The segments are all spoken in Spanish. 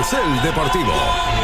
Carrusel Deportivo.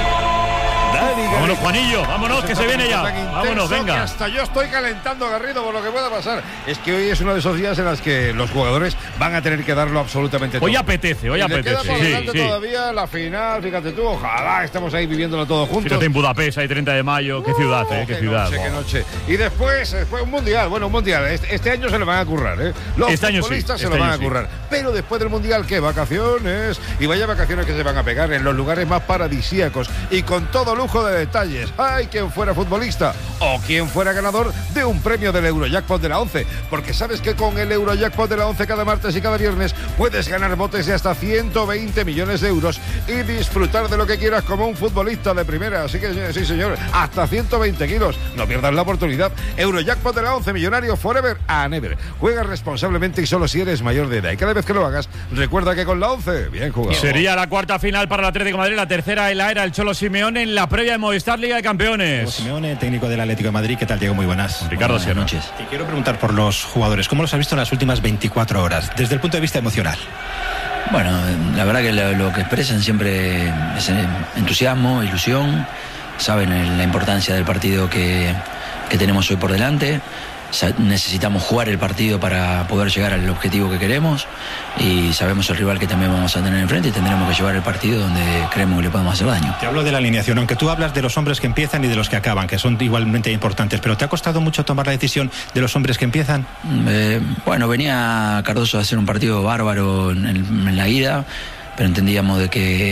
Vámonos, Juanillo, vámonos, que se viene ya. Vámonos, venga. Hasta yo estoy calentando, Garrido, por lo que pueda pasar. Es que hoy es uno de esos días en los que los jugadores van a tener que darlo absolutamente todo. Hoy apetece. Le queda por delante todavía la final, fíjate tú, ojalá estemos ahí viviéndolo todo juntos. Fíjate en Budapest, ahí 30 de mayo, qué ciudad, qué ciudad. Qué noche. Y después un mundial, un mundial. Este año se lo van a currar, ¿eh? Los futbolistas se lo van a currar. Pero después del mundial, ¿qué? Vacaciones. Y vaya vacaciones que se van a pegar en los lugares más paradisíacos y con todo lujo de detalles. ¡Ay, quien fuera futbolista! O quien fuera ganador de un premio del Eurojackpot de la 11. Porque sabes que con el Eurojackpot de la 11 cada martes y cada viernes puedes ganar botes de hasta 120 millones de euros y disfrutar de lo que quieras como un futbolista de primera. Así que sí, señor, hasta 120 kilos. No pierdas la oportunidad. Eurojackpot de la 11, millonario forever and ever. Juega responsablemente y solo si eres mayor de edad. Y cada vez que lo hagas, recuerda que con la 11, bien jugado. Sería la cuarta final para el Atlético de Madrid, la tercera en la era el Cholo Simeone en la previa de Movistar Liga de Campeones. Simeone, técnico del Atlético de Madrid. ¿Qué tal, Diego? Muy buenas. Ricardo, buenas noches. Te quiero preguntar por los jugadores. ¿Cómo los has visto en las últimas 24 horas, desde el punto de vista emocional? Bueno, la verdad que lo que expresan siempre es entusiasmo, ilusión. Saben la importancia del partido que tenemos hoy por delante. Necesitamos jugar el partido para poder llegar al objetivo que queremos y sabemos el rival que también vamos a tener enfrente y tendremos que llevar el partido donde creemos que le podemos hacer daño. Te hablo de la alineación, aunque tú hablas de los hombres que empiezan y de los que acaban, que son igualmente importantes, pero ¿te ha costado mucho tomar la decisión de los hombres que empiezan? Bueno, venía Cardoso a hacer un partido bárbaro en la ida, pero entendíamos de que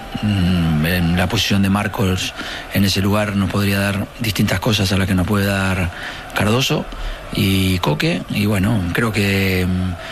en la posición de Marcos en ese lugar nos podría dar distintas cosas a las que nos puede dar Cardoso y Coque, y bueno, creo que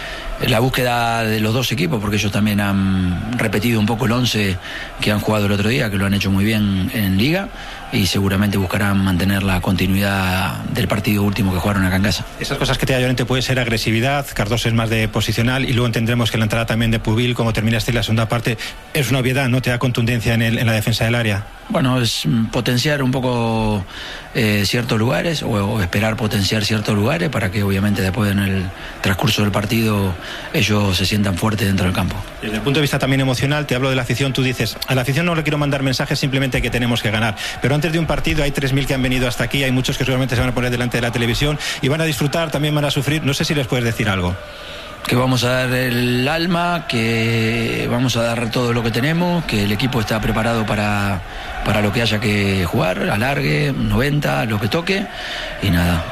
la búsqueda de los dos equipos, porque ellos también han repetido un poco el 11 que han jugado el otro día, que lo han hecho muy bien en Liga, y seguramente buscarán mantener la continuidad del partido último que jugaron acá en casa. Esas cosas que te da Llorente puede ser agresividad, Cardoso es más de posicional, y luego tendremos que la entrada también de Pubil, como terminaste la segunda parte, es una obviedad, ¿no te da contundencia en la defensa del área? Bueno, es potenciar un poco ciertos lugares o esperar potenciar ciertos lugares para que obviamente después en el transcurso del partido ellos se sientan fuertes dentro del campo. Desde el punto de vista también emocional, te hablo de la afición, tú dices, a la afición no le quiero mandar mensajes, simplemente que tenemos que ganar, pero antes de un partido hay 3.000 que han venido hasta aquí, hay muchos que seguramente se van a poner delante de la televisión y van a disfrutar, también van a sufrir, no sé si les puedes decir algo. Que vamos a dar el alma, que vamos a dar todo lo que tenemos, que el equipo está preparado para lo que haya que jugar, alargue, 90, lo que toque, y nada,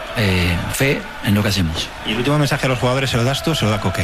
fe en lo que hacemos. ¿Y el último mensaje a los jugadores se lo das tú o se lo da Coque?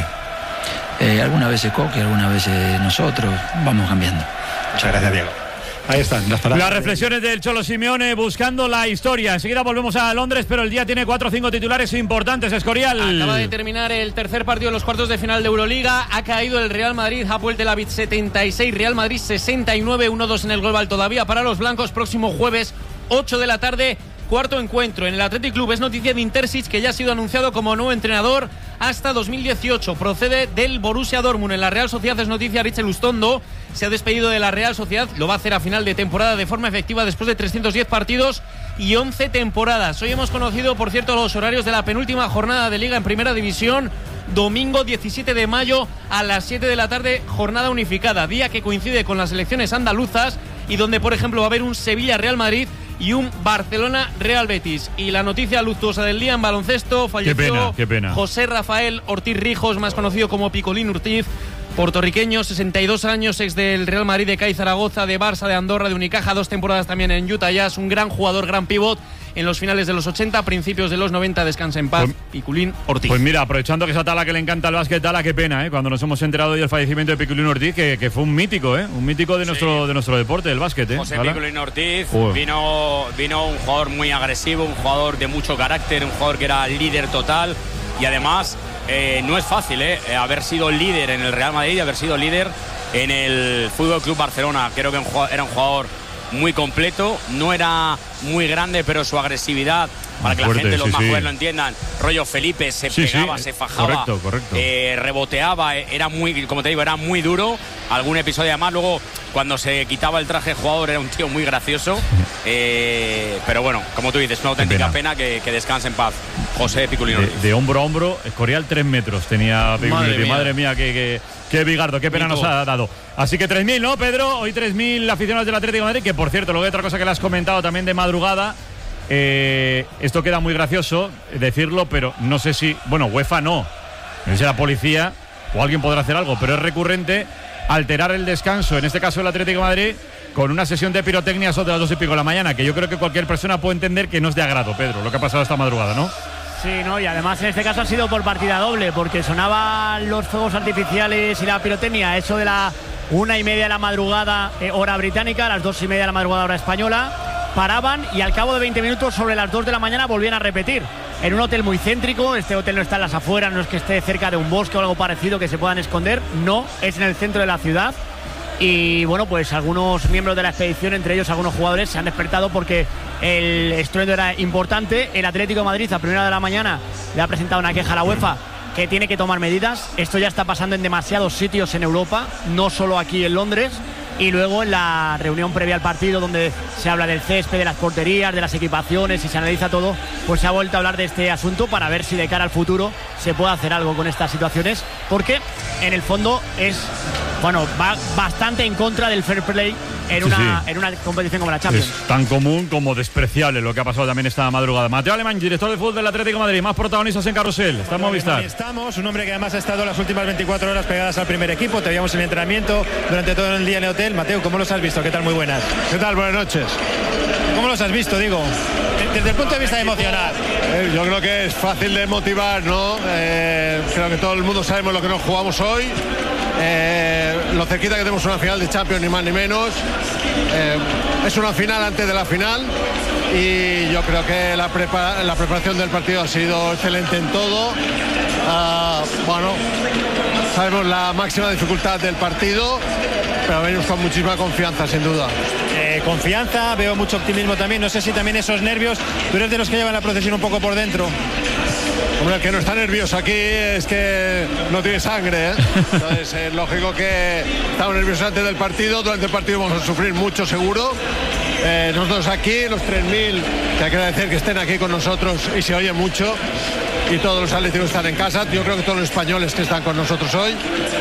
Algunas veces Coque, algunas veces nosotros, vamos cambiando. Muchas gracias, Diego. Ahí están las reflexiones del Cholo Simeone buscando la historia. Enseguida volvemos a Londres, pero el día tiene 4 o 5 titulares importantes. Escorial. Acaba de terminar el tercer partido de los cuartos de final de Euroliga. Ha caído el Real Madrid, Hapoel Tel Aviv 76, Real Madrid 69, 1-2 en el global todavía para los blancos. Próximo jueves, 8 de la tarde. Cuarto encuentro en el Athletic Club. Es noticia de Intersic, que ya ha sido anunciado como nuevo entrenador hasta 2018. Procede del Borussia Dortmund. En la Real Sociedad es noticia Richel Ustondo. Se ha despedido de la Real Sociedad. Lo va a hacer a final de temporada de forma efectiva después de 310 partidos y 11 temporadas. Hoy hemos conocido, por cierto, los horarios de la penúltima jornada de Liga en Primera División. Domingo 17 de mayo a las 7 de la tarde, jornada unificada. Día que coincide con las elecciones andaluzas y donde, por ejemplo, va a haber un Sevilla-Real Madrid y un Barcelona-Real Betis. Y la noticia luctuosa del día en baloncesto: falleció qué pena. José Rafael Ortiz Rijos, más conocido como Picolín Ortiz, puertorriqueño, 62 años, ex del Real Madrid, de CAI Zaragoza, de Barça, de Andorra, de Unicaja, 2 temporadas también en Utah Jazz, un gran jugador, gran pívot en los finales de los 80, principios de los 90, descansa en paz, Piculín Ortiz. Pues mira, aprovechando que esa Tala que le encanta el básquet, Tala, qué pena, cuando nos hemos enterado del fallecimiento de Piculín Ortiz, que fue un mítico de nuestro deporte, del básquet. José Piculín Ortiz vino un jugador muy agresivo, un jugador de mucho carácter, un jugador que era líder total, y además no es fácil haber sido líder en el Real Madrid y haber sido líder en el Fútbol Club Barcelona. Creo que era un jugador muy completo, no era muy grande, pero su agresividad, para que la gente, los más jóvenes lo entiendan, rollo Felipe, se pegaba, se fajaba, correcto. reboteaba, era muy, como te digo, era muy duro. Algún episodio además luego cuando se quitaba el traje de jugador era un tío muy gracioso. Pero bueno, como tú dices, una auténtica pena que descanse en paz José Piculín Ortiz. De hombro a hombro, Escorial 3 metros tenía Piculín Ortiz. Madre mía, qué bigardo, qué pena nos ha dado. Así que 3.000, ¿no, Pedro? Hoy 3.000 aficionados del Atlético de Madrid, que por cierto, luego hay otra cosa que le has comentado también de madrugada. Esto queda muy gracioso decirlo, pero no sé si... Bueno, UEFA no sé si la policía o alguien podrá hacer algo, pero es recurrente alterar el descanso, en este caso el Atlético de Madrid, con una sesión de pirotecnia sobre las 2:30 de la mañana, que yo creo que cualquier persona puede entender que no es de agrado, Pedro, lo que ha pasado esta madrugada, ¿no? Sí, no, y además en este caso ha sido por partida doble, porque sonaban los fuegos artificiales y la pirotecnia, eso de la 1:30 de la madrugada, hora británica, a las 2:30 de la madrugada, hora española, paraban y al cabo de 20 minutos, sobre las 2 de la mañana, volvían a repetir. En un hotel muy céntrico, este hotel no está en las afueras, no es que esté cerca de un bosque o algo parecido que se puedan esconder, no, es en el centro de la ciudad. Y bueno, pues algunos miembros de la expedición, entre ellos algunos jugadores, se han despertado porque el estruendo era importante. El Atlético de Madrid a 1:00 de la mañana le ha presentado una queja a la UEFA que tiene que tomar medidas. Esto ya está pasando en demasiados sitios en Europa, no solo aquí en Londres. Y luego en la reunión previa al partido, donde se habla del césped, de las porterías, de las equipaciones y se analiza todo, pues se ha vuelto a hablar de este asunto para ver si de cara al futuro se puede hacer algo con estas situaciones, porque en el fondo va bastante en contra del fair play en una competición como la Champions. Es tan común como despreciable lo que ha pasado también esta madrugada. Mateo Alemán, director de fútbol del Atlético de Madrid, más protagonistas en Carrusel. Está en Movistar. Estamos, un hombre que además ha estado las últimas 24 horas pegadas al primer equipo. Te veíamos en el entrenamiento durante todo el día en el hotel. Mateo, ¿cómo los has visto? ¿Qué tal? Muy buenas. ¿Qué tal? Buenas noches. ¿Cómo los has visto, digo? Desde el punto de vista emocional. Yo creo que es fácil de motivar, ¿no? Creo que todo el mundo sabemos lo que nos jugamos hoy. Lo cerquita que tenemos una final de Champions, ni más ni menos. Es una final antes de la final y yo creo que la preparación del partido ha sido excelente en todo. Sabemos la máxima dificultad del partido, pero venimos con muchísima confianza, sin duda. Confianza, veo mucho optimismo también. No sé si también esos nervios, tú eres de los que llevan la procesión un poco por dentro. Hombre, el que no está nervioso aquí es que no tiene sangre, ¿eh? Entonces es lógico que estamos nerviosos antes del partido. Durante el partido vamos a sufrir mucho, seguro. Nosotros aquí, los 3.000, que hay que agradecer que estén aquí con nosotros y se oye mucho. Y todos los atléticos están en casa. Yo creo que todos los españoles que están con nosotros hoy.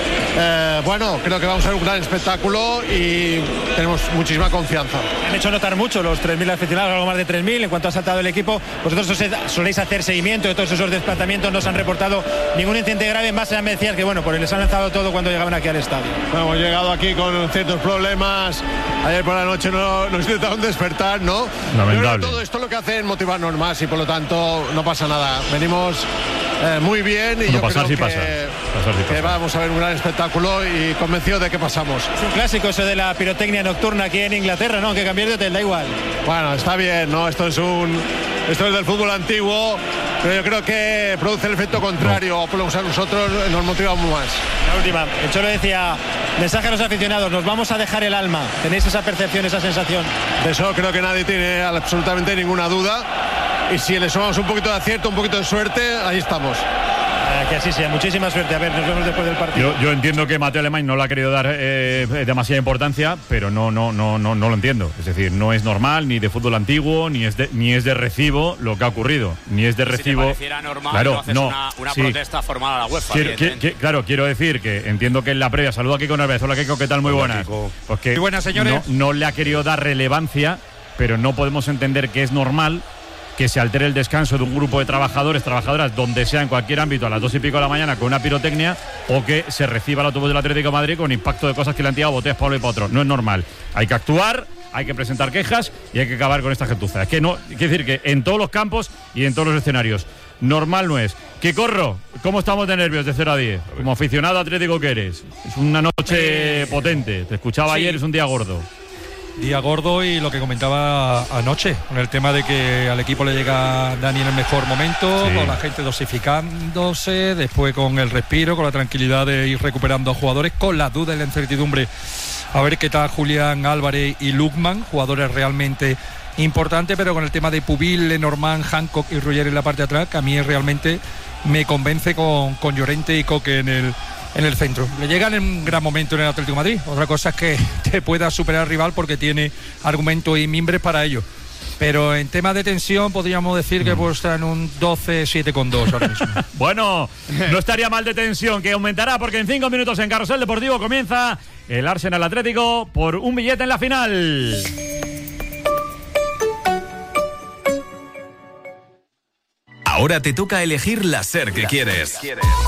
Creo que vamos a ver un gran espectáculo y tenemos muchísima confianza. Han hecho notar mucho los 3.000 aficionados, algo más de 3.000 en cuanto ha saltado el equipo. Vosotros soléis hacer seguimiento de todos esos desplazamientos, no se han reportado ningún incidente grave. Más allá me decías que pues les han lanzado todo cuando llegaban aquí al estadio. Hemos llegado aquí con ciertos problemas. Ayer por la noche nos intentaron despertar, ¿no? Lamentable. Todo esto lo que hace es motivarnos más y por lo tanto no pasa nada. Venimos muy bien y yo creo que vamos a ver un gran espectáculo y convencido de que pasamos. Es un clásico eso de la pirotecnia nocturna aquí en Inglaterra, ¿no? Que cambiar de hotel, da igual. Bueno, está bien, ¿no? Esto es del fútbol antiguo, pero yo creo que produce el efecto contrario. Por lo menos a nosotros nos motivamos más. La última, el Cholo decía, mensaje a los aficionados, nos vamos a dejar el alma. ¿Tenéis esa percepción, esa sensación? De eso creo que nadie tiene absolutamente ninguna duda. Y si le sumamos un poquito de acierto, un poquito de suerte, ahí estamos. Que así sea, muchísima suerte. A ver, nos vemos después del partido. Yo entiendo que Mateo Alemán no le ha querido dar demasiada importancia, pero no lo entiendo. Es decir, no es normal, ni de fútbol antiguo, ni es de recibo lo que ha ocurrido. Ni es de recibo. Si te pareciera normal, claro, no haces una protesta formal a la UEFA. Claro, quiero decir que entiendo que en la previa, saludo aquí con Herbez. Hola, Kiko, ¿qué tal? Muy buenas. Pues que muy buenas, señores. No le ha querido dar relevancia, pero no podemos entender que es normal que se altere el descanso de un grupo de trabajadoras, donde sea, en cualquier ámbito, a las 2:30 de la mañana con una pirotecnia, o que se reciba el autobús del Atlético de Madrid con impacto de cosas que le han tirado botellas para uno y para otro. No es normal. Hay que actuar, hay que presentar quejas y hay que acabar con esta gentuza. Es que no, quiere decir que en todos los campos y en todos los escenarios. Normal no es. ¿Qué corro? ¿Cómo estamos de nervios de 0 a 10? Como aficionado atlético que eres. Es una noche potente. Te escuchaba ayer, es un día gordo. Día gordo y lo que comentaba anoche, con el tema de que al equipo le llega Dani en el mejor momento, con la gente dosificándose, después con el respiro, con la tranquilidad de ir recuperando a jugadores, con la duda y la incertidumbre. A ver qué tal Julián Álvarez y Lukman, jugadores realmente importantes, pero con el tema de Pubil, Lenormand, Hancock y Roger en la parte de atrás, que a mí realmente me convence con Llorente y Coque en en el centro. Le llegan en un gran momento en el Atlético de Madrid. Otra cosa es que te pueda superar al rival porque tiene argumentos y mimbres para ello. Pero en tema de tensión podríamos decir que pues está en un 12-7,2 ahora mismo. Bueno, no estaría mal de tensión, que aumentará porque en 5 minutos en Carrusel Deportivo comienza el Arsenal Atlético por un billete en la final. Ahora te toca elegir la SER que quieres.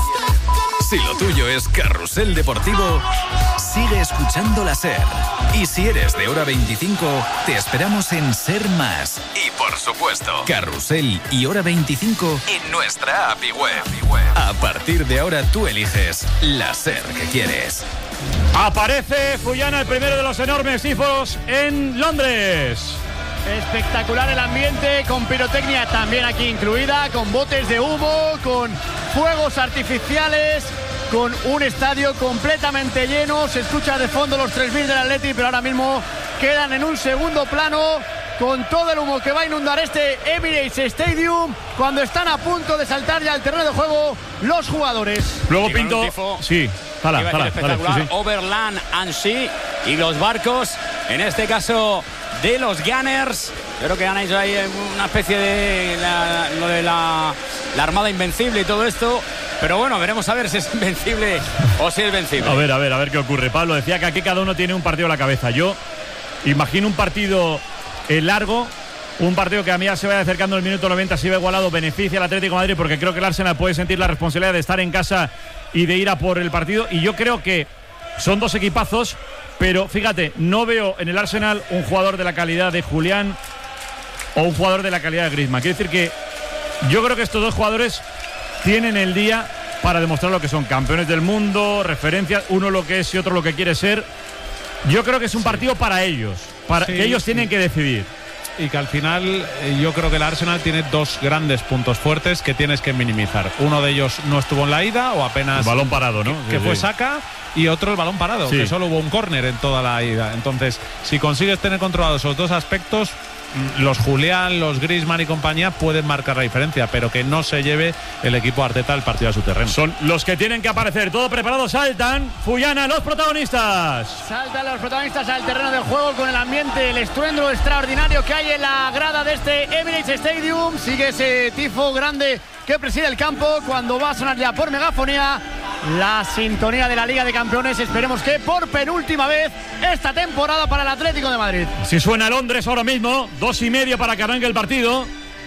Si lo tuyo es Carrusel Deportivo, sigue escuchando la SER. Y si eres de Hora 25, te esperamos en SER Más. Y por supuesto, Carrusel y Hora 25 en nuestra API web. A partir de ahora tú eliges la SER que quieres. Aparece Fuyana, el primero de los enormes tifos en Londres. Espectacular el ambiente, con pirotecnia también aquí incluida, con botes de humo, con fuegos artificiales, con un estadio completamente lleno. Se escucha de fondo los 3.000 del Atleti, pero ahora mismo quedan en un segundo plano con todo el humo que va a inundar este Emirates Stadium cuando están a punto de saltar ya al terreno de juego los jugadores. Luego Pinto, sí, espectacular, sí. Overland and Sea y los barcos, en este caso de los Gunners. Yo creo que han hecho ahí una especie de lo de la Armada Invencible y todo esto. Pero bueno, veremos a ver si es invencible o si es vencible. A ver qué ocurre. Pablo decía que aquí cada uno tiene un partido a la cabeza. Yo imagino un partido largo, un partido que a mí ya se vaya acercando el minuto 90, si va igualado, beneficia al Atlético de Madrid, porque creo que el Arsenal puede sentir la responsabilidad de estar en casa y de ir a por el partido. Y yo creo que son dos equipazos, pero fíjate, no veo en el Arsenal un jugador de la calidad de Julián o un jugador de la calidad de Griezmann. Quiere decir que yo creo que estos dos jugadores tienen el día para demostrar lo que son: campeones del mundo, referencias, uno lo que es y otro lo que quiere ser. Yo creo que es un partido para ellos, que ellos tienen que decidir. Y que al final yo creo que el Arsenal tiene dos grandes puntos fuertes que tienes que minimizar. Uno de ellos no estuvo en la ida o apenas... El balón parado, ¿no? Que fue Saka, y otro el balón parado, que solo hubo un córner en toda la ida. Entonces, si consigues tener controlados esos dos aspectos, los Julián, los Griezmann y compañía pueden marcar la diferencia, pero que no se lleve el equipo Arteta al partido a su terreno. Son los que tienen que aparecer. Todo preparado, saltan. Fuyana, los protagonistas. Saltan los protagonistas al terreno de juego con el ambiente, el estruendo extraordinario que hay en la grada de este Emirates Stadium. Sigue ese tifo grande que preside el campo cuando va a sonar ya por megafonía la sintonía de la Liga de Campeones. Esperemos que por penúltima vez esta temporada para el Atlético de Madrid. Si suena Londres ahora mismo, 2:30 para que arranque el partido.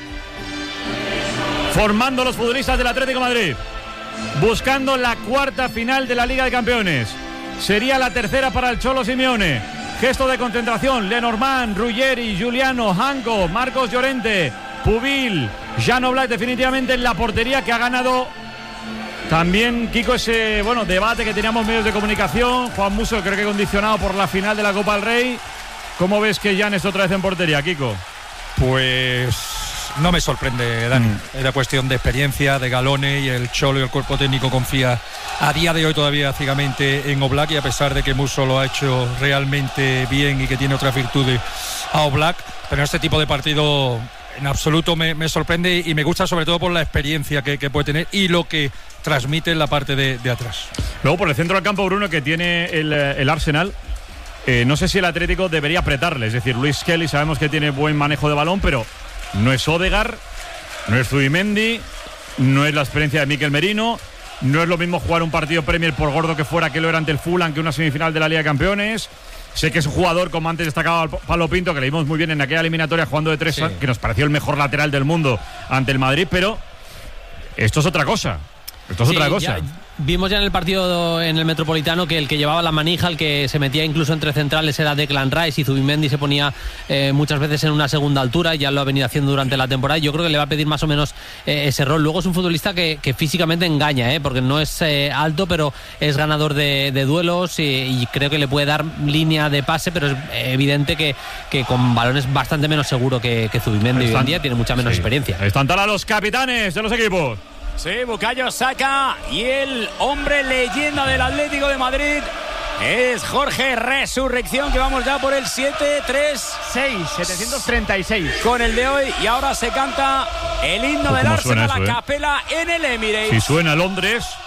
Formando los futbolistas del Atlético de Madrid, buscando la cuarta final de la Liga de Campeones. Sería la tercera para el Cholo Simeone. Gesto de concentración: Lenormand, Ruggeri, Giuliano, Hanco, Marcos Llorente, Pubil, Jan Oblak definitivamente en la portería, que ha ganado también, Kiko, ese debate que teníamos medios de comunicación. Juan Musso, creo que condicionado por la final de la Copa del Rey. ¿Cómo ves que Jan es otra vez en portería, Kiko? Pues no me sorprende, Dani. Era cuestión de experiencia, de galones, y el Cholo y el cuerpo técnico confía a día de hoy todavía ciegamente en Oblak, y a pesar de que Musso lo ha hecho realmente bien y que tiene otras virtudes a Oblak, pero en este tipo de partido en absoluto me sorprende, y me gusta sobre todo por la experiencia que puede tener y lo que transmite en la parte de atrás. Luego por el centro del campo, Bruno, que tiene el Arsenal, no sé si el Atlético debería apretarle. Es decir, Luis Kelly sabemos que tiene buen manejo de balón, pero no es Odegaard, no es Zubimendi, no es la experiencia de Mikel Merino. No es lo mismo jugar un partido Premier, por gordo que fuera, que lo era ante el Fulham, que una semifinal de la Liga de Campeones. Sé que es un jugador, como antes destacaba Pablo Pinto, que le vimos muy bien en aquella eliminatoria jugando de tres, que nos pareció el mejor lateral del mundo ante el Madrid, pero esto es otra cosa. Esto es otra cosa. Vimos ya en el partido en el Metropolitano que el que llevaba la manija, el que se metía incluso entre centrales, era Declan Rice, y Zubimendi se ponía muchas veces en una segunda altura, y ya lo ha venido haciendo durante la temporada. Yo creo que le va a pedir más o menos ese rol. Luego es un futbolista que físicamente engaña, porque no es alto, pero es ganador de duelos, y creo que le puede dar línea de pase, pero es evidente que con balones bastante menos seguro que Zubimendi hoy en día, tiene mucha menos experiencia. Están tala los capitanes de los equipos. Sí, Bukayo Saka, y el hombre leyenda del Atlético de Madrid es Jorge Resurrección, que vamos ya por el 736 con el de hoy, y ahora se canta el himno del Arsenal a capela en el Emirates. Si suena Londres,